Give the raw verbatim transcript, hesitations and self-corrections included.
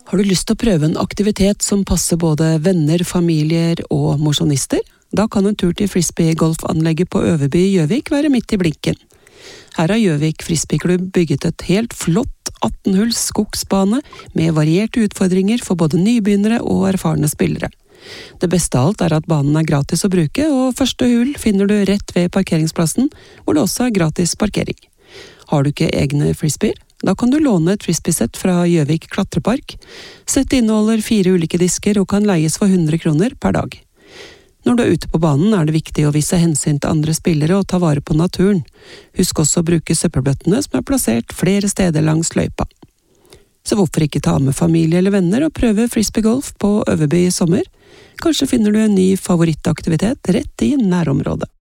Har du lyst til å prøve en aktivitet som passer både venner, familier og mosjonister? Da kan en tur til frisbee-golfanlegget på Øverby i Gjøvik være midt i blinken. Her har Gjøvik frisbeeklubb bygget et helt flott atten-hulls skogsbane med varierte utfordringer for både nybegynnere og erfarne spillere. Det beste av alt er at banen er gratis å bruke, og første hull finner du rett ved parkeringsplassen, hvor det også er gratis parkering. Har du ikke egne frisbeer? Da kan du låne et frisbeesett fra Gjøvik klatrepark. Settet inneholder fire ulike disker og kan leies for hundre kroner per dag. Når du er ute på banen er det viktig å vise hensyn til andre spillere og ta vare på naturen. Husk også å bruke søppelbøttene som er plassert flere steder langs løypa. Så hvorfor ikke ta med familie eller venner og prøve frisbeegolf på Øverby i sommer? Kanskje finner du en ny favorittaktivitet rett i nærområdet.